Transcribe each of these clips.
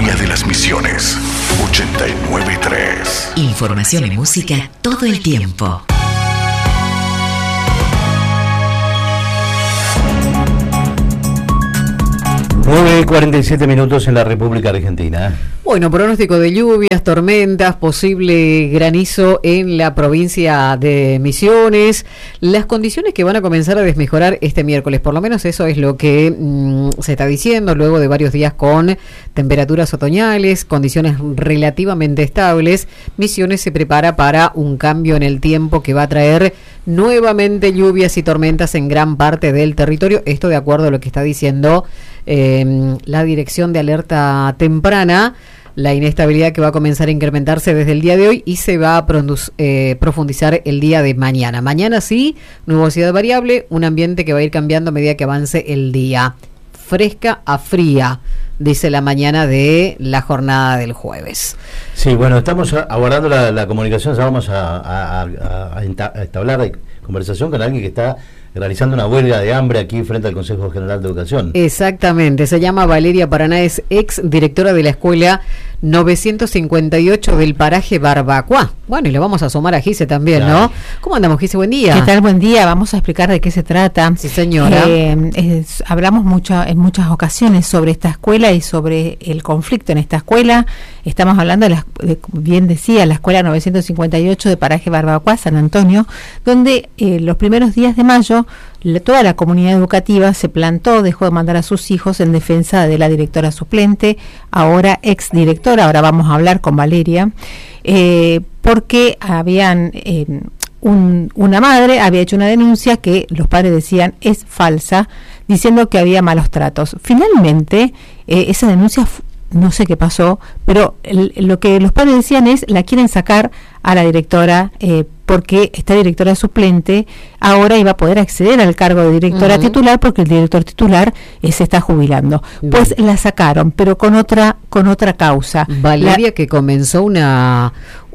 Sintonía de las Misiones 89.3. Información y música todo el tiempo. 9:47 minutos en la República Argentina. Bueno, pronóstico de lluvias, tormentas, posible granizo en la provincia de Misiones. Las condiciones que van a comenzar a desmejorar este miércoles, por lo menos eso es lo que se está diciendo, luego de varios días con temperaturas otoñales, condiciones relativamente estables. Misiones se prepara para un cambio en el tiempo que va a traer nuevamente lluvias y tormentas en gran parte del territorio. Esto de acuerdo a lo que está diciendo la Dirección de Alerta Temprana. La inestabilidad que va a comenzar a incrementarse desde el día de hoy y se va a profundizar el día de mañana. Mañana sí, nubosidad variable, un ambiente que va a ir cambiando a medida que avance el día. Fresca a fría, dice la mañana de la jornada del jueves. Sí, bueno, estamos abordando la comunicación, ya vamos a entablar conversación con alguien que está realizando una huelga de hambre aquí frente al Consejo General de Educación. Exactamente, se llama Valeria Paraná, es ex directora de la escuela 958 del paraje Barbacoa. Bueno, y le vamos a sumar a Gise también, claro, ¿no? ¿Cómo andamos, Gise? Buen día. ¿Qué tal? Buen día. Vamos a explicar de qué se trata. Sí, señora. Hablamos en muchas ocasiones sobre esta escuela y sobre el conflicto en esta escuela. Estamos hablando bien decía, la escuela 958 de paraje Barbacoa, San Antonio, donde los primeros días de mayo toda la comunidad educativa se plantó, dejó de mandar a sus hijos en defensa de la directora suplente, ahora ex directora. Ahora vamos a hablar con Valeria, porque habían una madre había hecho una denuncia que los padres decían es falsa, diciendo que había malos tratos. Finalmente, esa denuncia no sé qué pasó, pero lo que los padres decían es la quieren sacar a la directora, porque esta directora suplente ahora iba a poder acceder al cargo de directora titular, porque el director titular se está jubilando. Pues la sacaron, pero con otra causa. Valeria, que comenzó una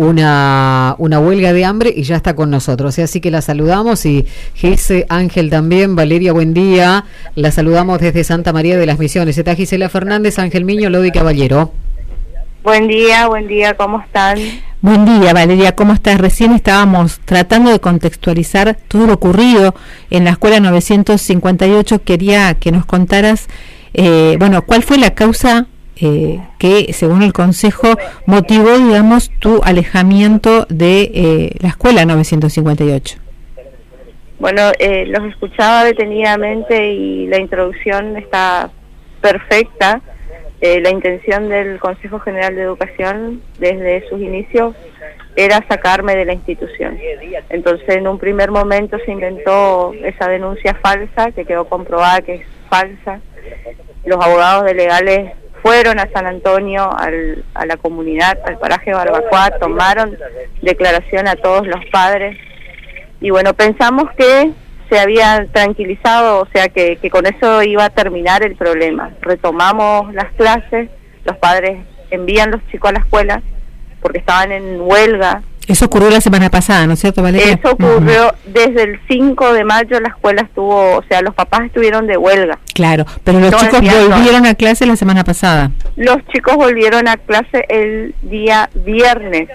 huelga de hambre y ya está con nosotros, así que la saludamos, y Gise Ángel también. Valeria, buen día, la saludamos desde Santa María de las Misiones. Está Gisela Fernández, Ángel Miño, Lodi Caballero. Buen día, ¿cómo están? Buen día, Valeria, ¿cómo estás? Recién estábamos tratando de contextualizar todo lo ocurrido en la escuela 958. Quería que nos contaras, ¿cuál fue la causa que, según el Consejo, motivó, digamos, tu alejamiento de la escuela 958? Bueno, los escuchaba detenidamente y la introducción está perfecta. La intención del Consejo General de Educación desde sus inicios era sacarme de la institución. Entonces, en un primer momento se inventó esa denuncia falsa, que quedó comprobada que es falsa. Los abogados legales fueron a San Antonio, a la comunidad, al paraje Barbacoa, tomaron declaración a todos los padres, y bueno, pensamos que se había tranquilizado, o sea que con eso iba a terminar el problema. Retomamos las clases, los padres envían los chicos a la escuela porque estaban en huelga. Eso ocurrió la semana pasada, ¿no es cierto, Valeria? Eso ocurrió desde el 5 de mayo, la escuela estuvo, o sea, los papás estuvieron de huelga. Claro, pero los chicos volvieron a clase la semana pasada. Los chicos volvieron a clase el día viernes.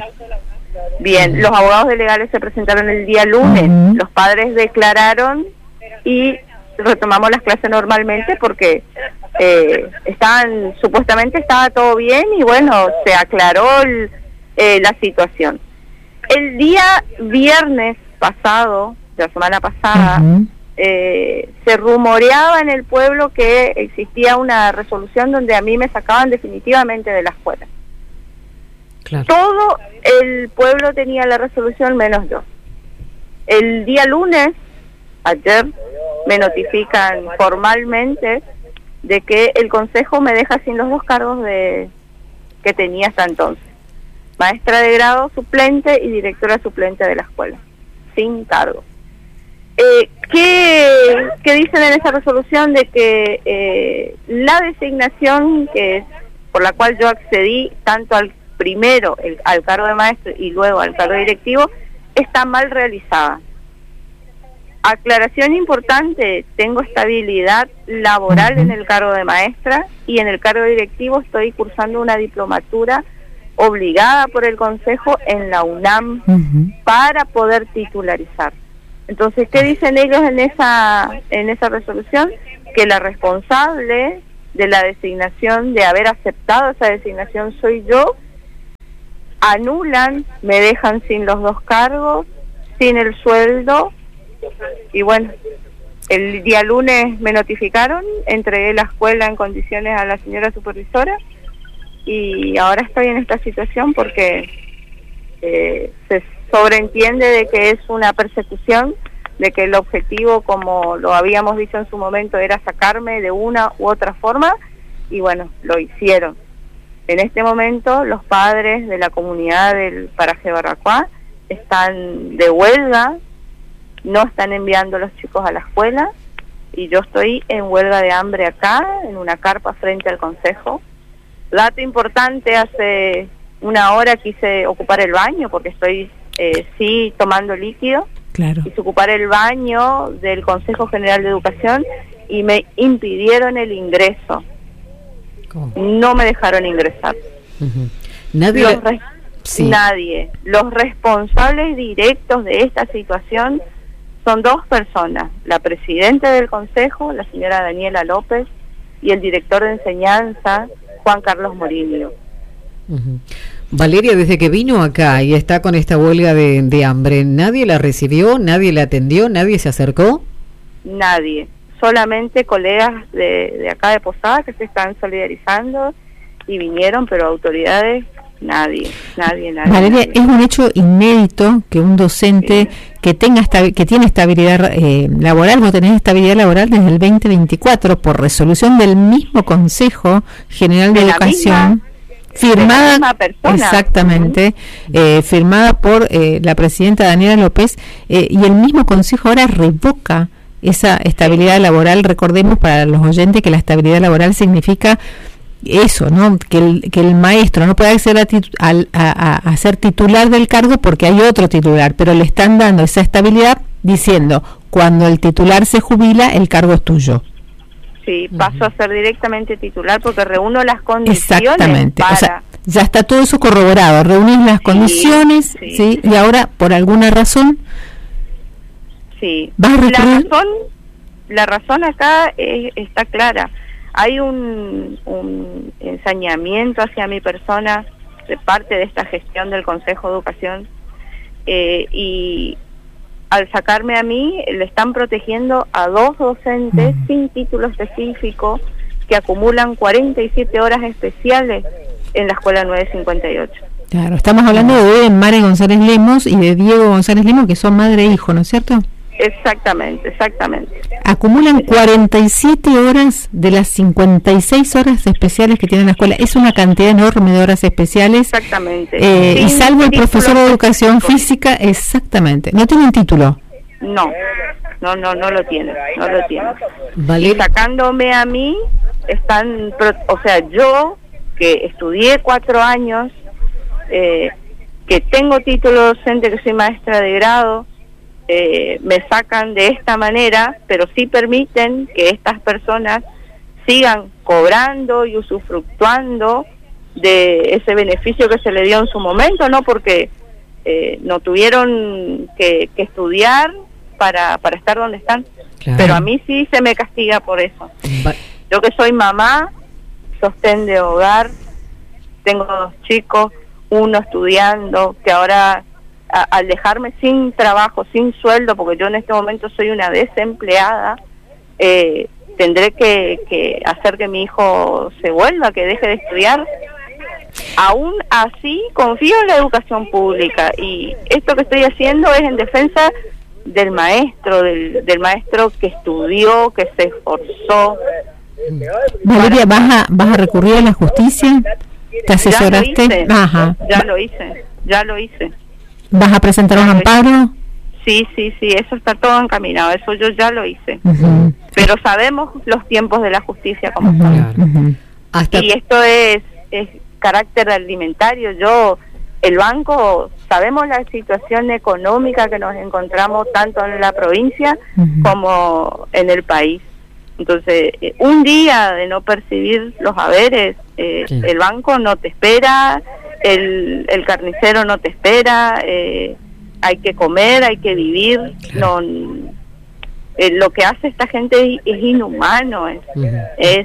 Bien, los abogados legales se presentaron el día lunes, los padres declararon y retomamos las clases normalmente porque supuestamente estaba todo bien, y bueno, se aclaró la situación. El día viernes pasado, de la semana pasada, se rumoreaba en el pueblo que existía una resolución donde a mí me sacaban definitivamente de la escuela. Claro. Todo el pueblo tenía la resolución menos yo. El día lunes, ayer, me notifican formalmente de que el consejo me deja sin los dos cargos que tenía hasta entonces: maestra de grado suplente y directora suplente de la escuela, sin cargo. ¿Qué dicen en esa resolución? De que la designación por la cual yo accedí, tanto primero al cargo de maestro y luego al cargo directivo, está mal realizada. Aclaración importante, tengo estabilidad laboral en el cargo de maestra y en el cargo directivo estoy cursando una diplomatura obligada por el Consejo en la UNAM para poder titularizar. Entonces, ¿qué dicen ellos en esa resolución? Que la responsable de la designación, de haber aceptado esa designación soy yo, anulan, me dejan sin los 2 cargos, sin el sueldo. Y bueno, el día lunes me notificaron, entregué la escuela en condiciones a la señora supervisora y ahora estoy en esta situación porque se sobreentiende de que es una persecución, de que el objetivo, como lo habíamos dicho en su momento, era sacarme de una u otra forma y bueno, lo hicieron. En este momento los padres de la comunidad del paraje Barbacoa están de huelga, no están enviando a los chicos a la escuela y yo estoy en huelga de hambre acá, en una carpa frente al Consejo. Dato importante, hace una hora quise ocupar el baño porque estoy sí tomando líquido. Claro. Quise ocupar el baño del Consejo General de Educación y me impidieron el ingreso. ¿Cómo? No me dejaron ingresar. Nadie. Los responsables directos de esta situación son 2 personas, la presidenta del Consejo, la señora Daniela López, y el director de enseñanza, Juan Carlos Morillo. Valeria, desde que vino acá y está con esta huelga de hambre, ¿nadie la recibió, nadie la atendió, nadie se acercó? Nadie, solamente colegas de acá de Posada que se están solidarizando y vinieron, pero autoridades, nadie. Valeria, es un hecho inédito que un docente que tiene estabilidad laboral, vos tenés estabilidad laboral desde el 2024 por resolución del mismo Consejo General de Educación, firmada exactamente, firmada por la presidenta Daniela López, y el mismo Consejo ahora revoca esa estabilidad laboral. Recordemos para los oyentes que la estabilidad laboral significa eso, ¿no? Que el maestro no puede acceder a ser titular del cargo porque hay otro titular, pero le están dando esa estabilidad diciendo, cuando el titular se jubila, el cargo es tuyo. Sí, paso a ser directamente titular porque reúno las condiciones. Exactamente, o sea, ya está todo eso corroborado, reunís las condiciones, ¿sí? Y ahora, por alguna razón, ¿vas a recurrir? La razón acá está clara. Hay un ensañamiento hacia mi persona de parte de esta gestión del Consejo de Educación y al sacarme a mí le están protegiendo a 2 docentes sin título específico que acumulan 47 horas especiales en la escuela 958. Claro, estamos hablando de Mare González Lemos y de Diego González Lemos, que son madre e hijo, ¿no es cierto? Exactamente. Acumulan 47 horas de las 56 horas especiales que tiene la escuela. Es una cantidad enorme de horas especiales. Exactamente. Y salvo el profesor de educación física, exactamente. ¿No tienen título? No lo tienen. Vale. Y sacándome a mí, yo que estudié 4 años, que tengo título docente, que soy maestra de grado, me sacan de esta manera, pero sí permiten que estas personas sigan cobrando y usufructuando de ese beneficio que se le dio en su momento, ¿no? Porque no tuvieron que estudiar para estar donde están. Claro. Pero a mí sí se me castiga por eso. Yo que soy mamá, sostén de hogar, tengo 2 chicos, uno estudiando, que ahora al dejarme sin trabajo, sin sueldo, porque yo en este momento soy una desempleada, tendré que hacer que mi hijo se vuelva, que deje de estudiar. Aún así confío en la educación pública y esto que estoy haciendo es en defensa del maestro, del maestro que estudió, que se esforzó. Valeria, ¿vas a recurrir a la justicia? ¿Te asesoraste? Ya lo hice. ¿Vas a presentar un amparo? Sí, eso está todo encaminado, eso yo ya lo hice. Pero sabemos los tiempos de la justicia como son. Y esto es carácter alimentario. El banco sabemos la situación económica que nos encontramos tanto en la provincia como en el país. Entonces, un día de no percibir los haberes, el banco no te espera, el carnicero no te espera, hay que comer, hay que vivir. No, lo que hace esta gente es inhumano, es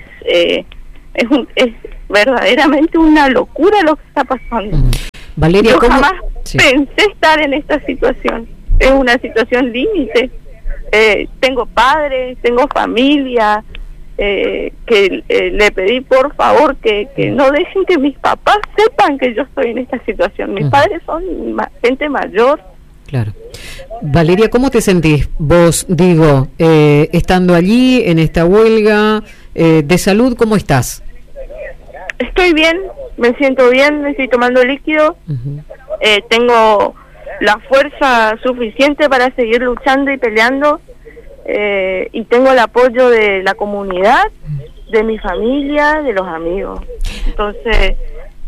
verdaderamente una locura lo que está pasando. Valeria, yo jamás pensé estar en esta situación. Es una situación límite. Tengo padres, tengo familia, que le pedí por favor que no dejen que mis papás sepan que yo estoy en esta situación. Mis padres son gente mayor. Claro. Valeria, ¿cómo te sentís vos, digo, estando allí en esta huelga de salud? ¿Cómo estás? Estoy bien, me siento bien, me estoy tomando líquido, tengo la fuerza suficiente para seguir luchando y peleando, y tengo el apoyo de la comunidad, de mi familia, de los amigos. Entonces,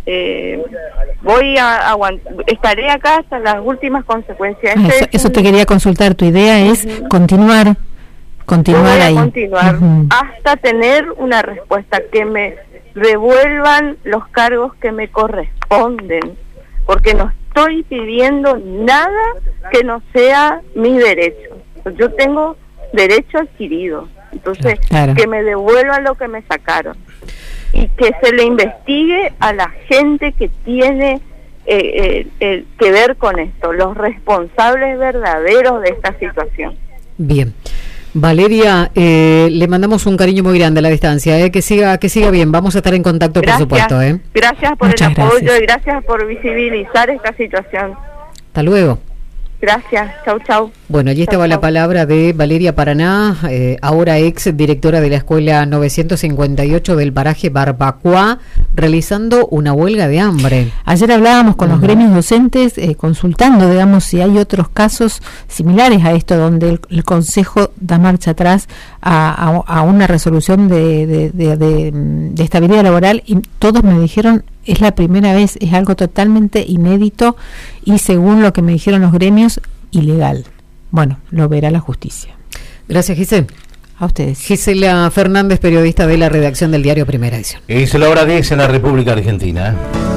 estaré acá hasta las últimas consecuencias. Eso te quería consultar, tu idea es continuar ahí. Continuar hasta tener una respuesta, que me devuelvan los cargos que me corresponden, porque no estoy pidiendo nada que no sea mi derecho. Yo tengo derecho adquirido, entonces que me devuelvan lo que me sacaron y que se le investigue a la gente que tiene que ver con esto, los responsables verdaderos de esta situación. Bien. Valeria, le mandamos un cariño muy grande a la distancia, que siga bien, vamos a estar en contacto, por supuesto. Gracias por el apoyo y gracias por visibilizar esta situación. Hasta luego. Gracias, chau. Bueno, allí estaba la palabra de Valeria Paraná, ahora ex directora de la escuela 958 del paraje Barbacoa, realizando una huelga de hambre. Ayer hablábamos con los gremios docentes, consultando, digamos, si hay otros casos similares a esto, donde el Consejo da marcha atrás a una resolución de estabilidad laboral, y todos me dijeron, es la primera vez, es algo totalmente inédito y, según lo que me dijeron los gremios, ilegal. Bueno, lo verá la justicia. Gracias, Gisela. A ustedes. Gisela Fernández, periodista de la redacción del diario Primera Edición. Es la hora 10 en la República Argentina.